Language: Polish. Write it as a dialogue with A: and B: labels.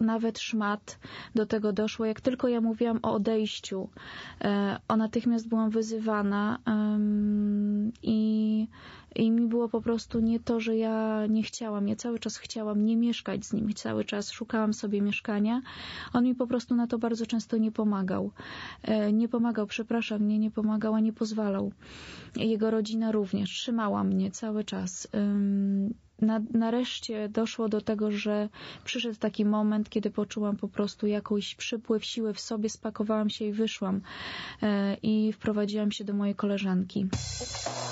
A: nawet szmat do tego doszło. Jak tylko ja mówiłam o odejściu, natychmiast byłam wyzywana i mi było po prostu nie to, że ja nie chciałam. Ja cały czas chciałam nie mieszkać z nim. Cały czas szukałam sobie mieszkania. On mi po prostu na to bardzo często nie pomagał. Nie pomagał, a nie pozwalał. Jego rodzina również trzymała mnie cały czas. Nareszcie doszło do tego, że przyszedł taki moment, kiedy poczułam po prostu jakąś przypływ siły w sobie, spakowałam się i wyszłam i wprowadziłam się do mojej koleżanki.